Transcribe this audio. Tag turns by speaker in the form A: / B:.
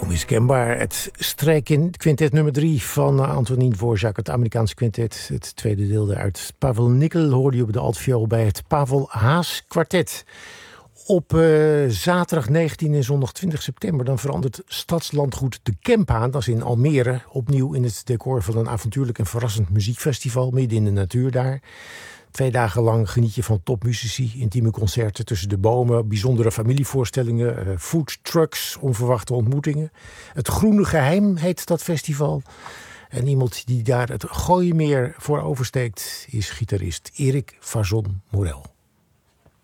A: Onmiskenbaar het strijkquintet nummer 3 van Antonín Dvořák, het Amerikaanse quintet. Het tweede deel uit Pavel Nickel hoorde je op de altviool bij het Pavel Haas kwartet. Op zaterdag 19 en zondag 20 september dan verandert stadslandgoed De Kemphaan, dat is in Almere, opnieuw in het decor van een avontuurlijk en verrassend muziekfestival midden in de natuur daar. 2 dagen lang geniet je van topmuzici, intieme concerten tussen de bomen, bijzondere familievoorstellingen, foodtrucks, onverwachte ontmoetingen. Het Groene Geheim heet dat festival. En iemand die daar het Gooimeer voor oversteekt is gitarist Erik Vazon Morel.